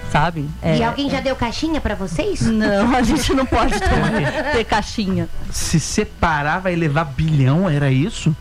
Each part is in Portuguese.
sabe? E alguém já deu caixinha pra vocês? Não, a gente não pode ter caixinha. Se separar vai levar bilhão, era isso?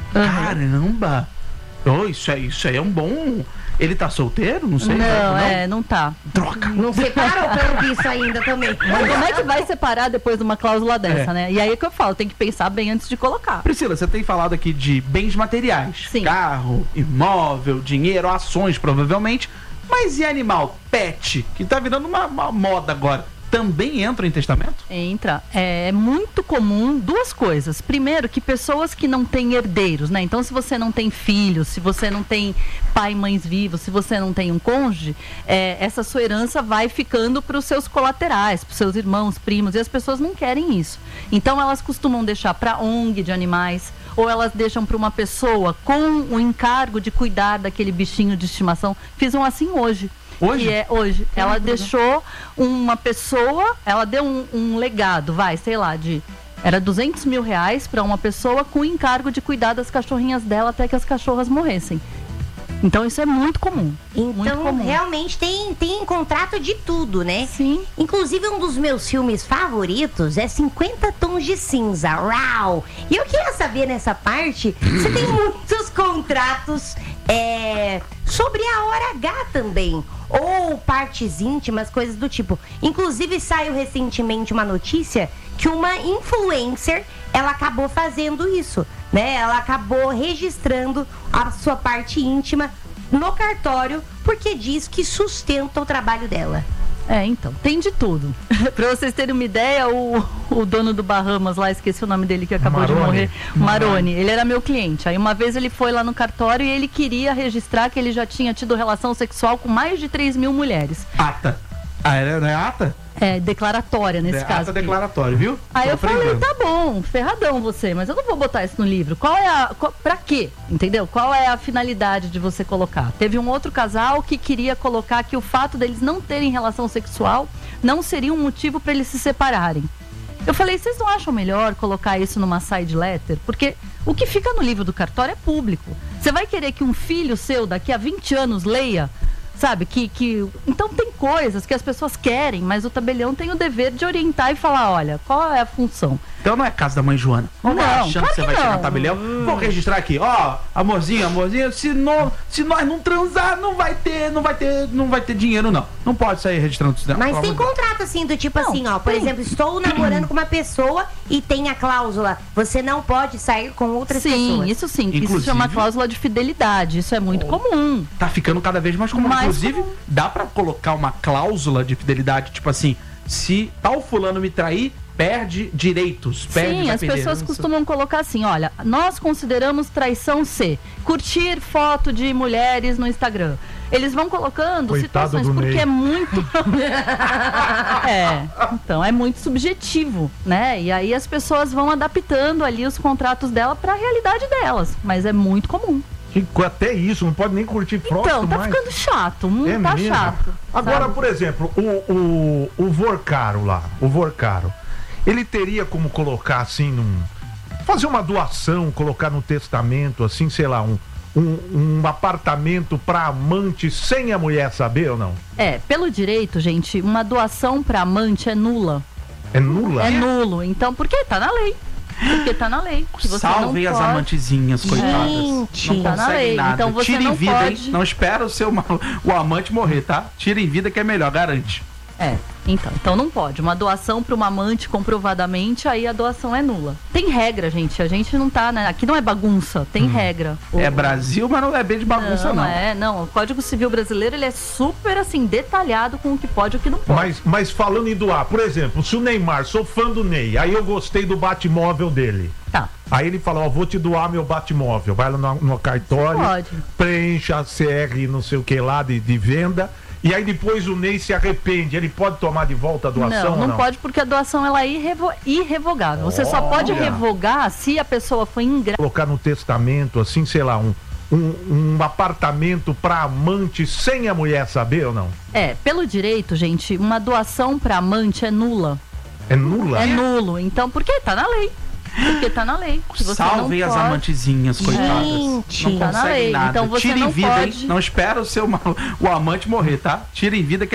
Caramba! Oh, isso aí é um bom... Ele tá solteiro? Não sei. Não, não tá. Droga! Não separou pelo visto ainda também. Mas como é que vai separar depois de uma cláusula dessa, né? E aí é que eu falo, tem que pensar bem antes de colocar. Priscila, você tem falado aqui de bens materiais. Sim. Carro, imóvel, dinheiro, ações provavelmente. Mas e animal? Pet, que tá virando uma moda agora. Também entra em testamento? Entra. É muito comum duas coisas. Primeiro, que pessoas que não têm herdeiros, né? Então, se você não tem filhos, se você não tem pai e mães vivos, se você não tem um cônjuge, essa sua herança vai ficando para os seus colaterais, para os seus irmãos, primos, e as pessoas não querem isso. Então, elas costumam deixar para ONG de animais, ou elas deixam para uma pessoa com o encargo de cuidar daquele bichinho de estimação. Fiz um assim hoje. Hoje? Que é hoje. Ela deixou uma pessoa, ela deu um legado, sei lá, era 200 mil reais para uma pessoa com o encargo de cuidar das cachorrinhas dela até que as cachorras morressem. Então isso é muito comum. Então muito comum. Realmente tem contrato de tudo, né? Sim. Inclusive um dos meus filmes favoritos é 50 Tons de Cinza. Uau! E eu queria saber nessa parte, você tem muitos contratos sobre a hora H também. Ou partes íntimas, coisas do tipo. Inclusive saiu recentemente uma notícia que uma influencer, ela acabou fazendo isso, né? Ela acabou registrando a sua parte íntima no cartório porque diz que sustenta o trabalho dela. Então, tem de tudo. Pra vocês terem uma ideia, o dono do Bahamas lá, esqueci o nome dele que acabou de morrer, Maroni, ele era meu cliente. Aí uma vez ele foi lá no cartório e ele queria registrar que ele já tinha tido relação sexual com mais de 3 mil mulheres. Ata. Não é ata? Declaratória nesse caso. Ata declaratória, viu? Aí eu falei, tá bom, ferradão você, mas eu não vou botar isso no livro. Pra quê? Entendeu? Qual é a finalidade de você colocar? Teve um outro casal que queria colocar que o fato deles não terem relação sexual não seria um motivo para eles se separarem. Eu falei, vocês não acham melhor colocar isso numa side letter? Porque o que fica no livro do cartório é público. Você vai querer que um filho seu daqui a 20 anos leia? Sabe, então tem coisas que as pessoas querem, mas o tabelião tem o dever de orientar e falar, olha, qual é a função? Então não é casa da mãe Joana. Não, achando claro que você vai chegar no tabelião. Vou registrar aqui, amorzinho, se nós não transar, não vai ter dinheiro, não. Não pode sair registrando isso. Mas tem contrato assim, do tipo por exemplo, estou namorando com uma pessoa e tem a cláusula, você não pode sair com outras pessoas. Isso sim, isso chama cláusula de fidelidade, isso é muito comum. Tá ficando cada vez mais comum. Inclusive, dá pra colocar uma cláusula de fidelidade, tipo assim, se tal fulano me trair, perde direitos. Sim, as pessoas costumam colocar assim, olha, nós consideramos traição se curtir foto de mulheres no Instagram. Eles vão colocando situações porque é muito... então é muito subjetivo, né? E aí as pessoas vão adaptando ali os contratos dela para a realidade delas, mas é muito comum. Até isso, não pode nem curtir foto. Então, tá ficando chato, tá chato. Agora, sabe? por exemplo, o Vorcaro lá, ele teria como colocar assim, fazer uma doação, colocar no testamento, assim, sei lá, um apartamento pra amante sem a mulher saber ou não? Pelo direito, gente, uma doação pra amante é nula. É nula? É nulo, então, porque tá na lei. Porque tá na lei. Salvem as amantezinhas, coitadas. Gente, não tá na lei. nada. Então você Tira não em vida, pode... hein? Não espera o amante morrer, tá? Tira em vida que é melhor, garante. Então não pode. Uma doação para uma amante comprovadamente, aí a doação é nula. Tem regra, gente. A gente não tá, né? Aqui não é bagunça, tem regra. É Brasil, mas não é bem de bagunça, não. Não. O Código Civil brasileiro, ele é super, assim, detalhado com o que pode e o que não pode. Mas falando em doar, por exemplo, se o Neymar, sou fã do Ney, aí eu gostei do Batmóvel dele. Tá. Aí ele falou, vou te doar meu Batmóvel. Vai lá no cartório, preencha a CR não sei o que lá de venda. E aí depois o Ney se arrepende, ele pode tomar de volta a doação? Não pode, porque a doação ela é irrevogável. Você só pode revogar se a pessoa foi ingrata. Colocar no testamento, assim, sei lá, um apartamento pra amante sem a mulher saber ou não? Pelo direito, gente, uma doação pra amante é nula. É nula? É nulo. Então, porque tá na lei. Porque tá na lei. Salvem as amantezinhas, coitadas. Gente, não tá na lei. nada. Então você Tira em não vida, pode... hein? Não espera o amante morrer, tá? Tira em vida que